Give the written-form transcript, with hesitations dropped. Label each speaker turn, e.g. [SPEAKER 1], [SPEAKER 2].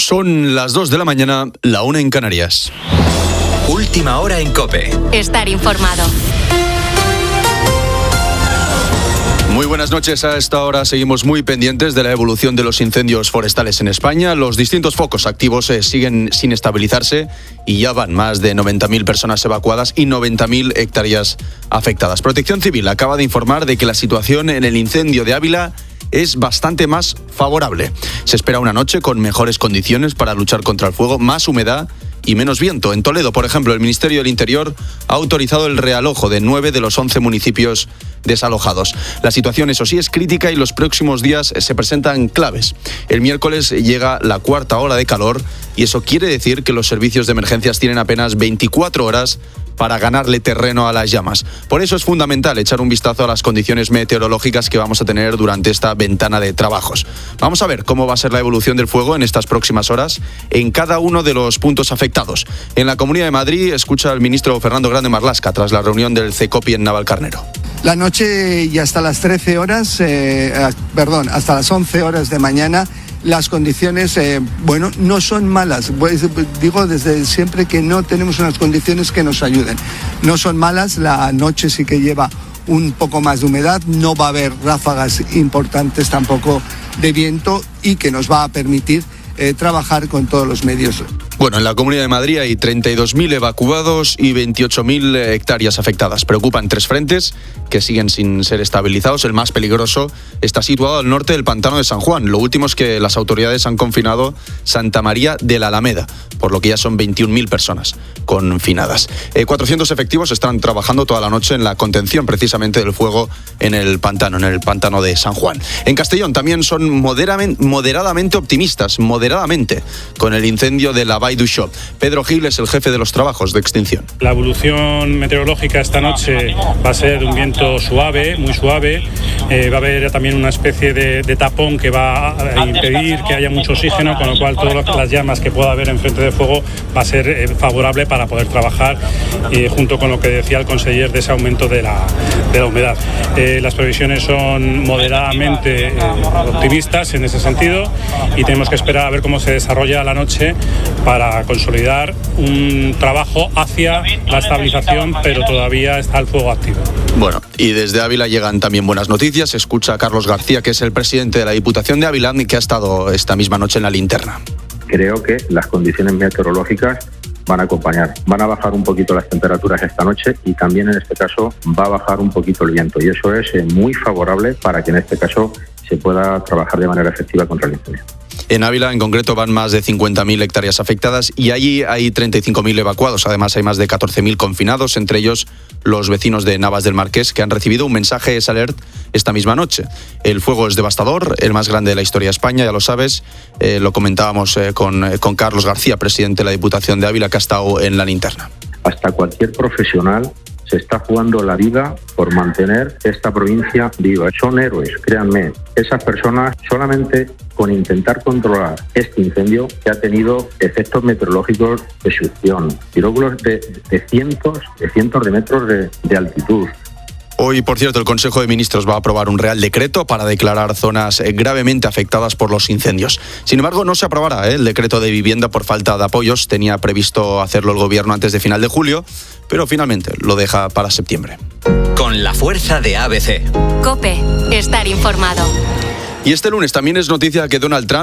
[SPEAKER 1] Son las 2 de la mañana, la 1 en Canarias.
[SPEAKER 2] Última hora en COPE.
[SPEAKER 3] Estar informado.
[SPEAKER 1] Muy buenas noches. A esta hora seguimos muy pendientes de la evolución de los incendios forestales en España. Los distintos focos activos siguen sin estabilizarse y ya van más de 90.000 personas evacuadas y 90.000 hectáreas afectadas. Protección Civil acaba de informar de que la situación en el incendio de Ávila es bastante más favorable. Se espera una noche con mejores condiciones para luchar contra el fuego, más humedad y menos viento. En Toledo, por ejemplo, el Ministerio del Interior ha autorizado el realojo de 9 de los 11 municipios desalojados. La situación, eso sí, es crítica y los próximos días se presentan claves. El miércoles llega la cuarta ola de calor y eso quiere decir que los servicios de emergencias tienen apenas 24 horas para ganarle terreno a las llamas. Por eso es fundamental echar un vistazo a las condiciones meteorológicas que vamos a tener durante esta ventana de trabajos. Vamos a ver cómo va a ser la evolución del fuego en estas próximas horas en cada uno de los puntos afectados. En la Comunidad de Madrid, escucha al ministro Fernando Grande Marlaska tras la reunión del CECOPI en Navalcarnero.
[SPEAKER 4] La noche y hasta las 13 horas, hasta las 11 horas de mañana, las condiciones, no son malas. Pues, digo desde siempre que no tenemos unas condiciones que nos ayuden. No son malas, la noche sí que lleva un poco más de humedad, no va a haber ráfagas importantes tampoco de viento y que nos va a permitir trabajar con todos los medios.
[SPEAKER 1] Bueno, en la Comunidad de Madrid hay 32.000 evacuados y 28.000 hectáreas afectadas. Preocupan 3 frentes que siguen sin ser estabilizados. El más peligroso está situado al norte del pantano de San Juan. Lo último es que las autoridades han confinado Santa María de la Alameda, por lo que ya son 21.000 personas confinadas. 400 efectivos están trabajando toda la noche en la contención precisamente del fuego en el pantano de San Juan. En Castellón también son moderadamente optimistas, con el incendio de la Vall d'Uixó. Pedro Gil es el jefe de los trabajos de extinción.
[SPEAKER 5] La evolución meteorológica esta noche va a ser de un viento suave, muy suave. Va a haber también una especie de tapón que va a impedir que haya mucho oxígeno, con lo cual todas las llamas que pueda haber en frente de fuego va a ser favorable para poder trabajar, junto con lo que decía el conseller de ese aumento de la humedad. Las previsiones son moderadamente optimistas en ese sentido y tenemos que esperar a ver cómo se desarrolla la noche para consolidar un trabajo hacia la estabilización, pero todavía está el fuego activo.
[SPEAKER 1] Bueno, y desde Ávila llegan también buenas noticias. Escucha a Carlos García, que es el presidente de la Diputación de Ávila y que ha estado esta misma noche en la linterna.
[SPEAKER 6] Creo que las condiciones meteorológicas van a acompañar. Van a bajar un poquito las temperaturas esta noche y también en este caso va a bajar un poquito el viento y eso es muy favorable para que en este caso se pueda trabajar de manera efectiva contra el incendio.
[SPEAKER 1] En Ávila, en concreto, van más de 50.000 hectáreas afectadas y allí hay 35.000 evacuados. Además, hay más de 14.000 confinados, entre ellos los vecinos de Navas del Marqués, que han recibido un mensaje alert esta misma noche. El fuego es devastador, el más grande de la historia de España, ya lo sabes. Lo comentábamos con Carlos García, presidente de la Diputación de Ávila, que ha estado en la linterna.
[SPEAKER 6] Hasta cualquier profesional se está jugando la vida por mantener esta provincia viva. Son héroes, créanme. Esas personas, solamente con intentar controlar este incendio que ha tenido efectos meteorológicos de succión, piróculos de cientos de metros de altitud.
[SPEAKER 1] Hoy, por cierto, el Consejo de Ministros va a aprobar un Real Decreto para declarar zonas gravemente afectadas por los incendios. Sin embargo, no se aprobará el decreto de vivienda por falta de apoyos. Tenía previsto hacerlo el Gobierno antes de final de julio, pero finalmente lo deja para septiembre.
[SPEAKER 2] Con la fuerza de ABC.
[SPEAKER 3] COPE. Estar informado.
[SPEAKER 1] Y este lunes también es noticia que Donald Trump